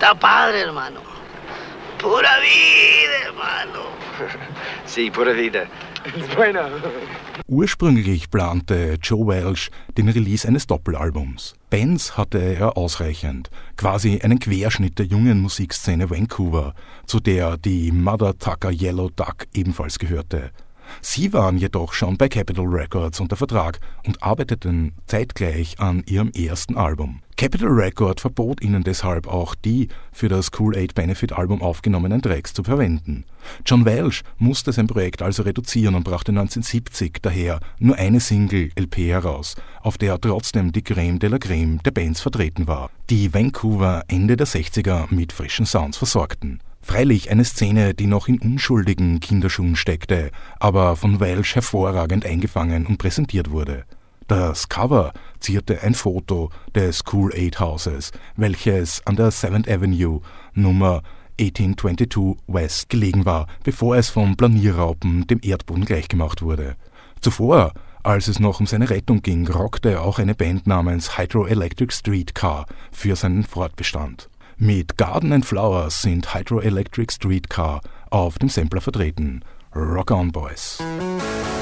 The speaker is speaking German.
Está padre, hermano. Pura vida, hermano. Sí, pura vida. Bueno. Ursprünglich plante Joe Welch den Release eines Doppelalbums. Bands hatte er ausreichend, quasi einen Querschnitt der jungen Musikszene Vancouver, zu der die Mother Tucker Yellow Duck ebenfalls gehörte. Sie waren jedoch schon bei Capitol Records unter Vertrag und arbeiteten zeitgleich an ihrem ersten Album. Capitol Record verbot ihnen deshalb auch die für das Cool Aid Benefit Album aufgenommenen Tracks zu verwenden. John Welch musste sein Projekt also reduzieren und brachte 1970 daher nur eine Single-LP heraus, auf der trotzdem die Crème de la Crème der Bands vertreten war, die Vancouver Ende der 60er mit frischen Sounds versorgten. Freilich eine Szene, die noch in unschuldigen Kinderschuhen steckte, aber von Welch hervorragend eingefangen und präsentiert wurde. Das Cover zierte ein Foto des Cool Aid Hauses, welches an der 7th Avenue Nummer 1822 West gelegen war, bevor es von Planierraupen dem Erdboden gleichgemacht wurde. Zuvor, als es noch um seine Rettung ging, rockte auch eine Band namens Hydroelectric Streetcar für seinen Fortbestand. Mit Garden and Flowers sind Hydroelectric Streetcar auf dem Sampler vertreten. Rock on, Boys!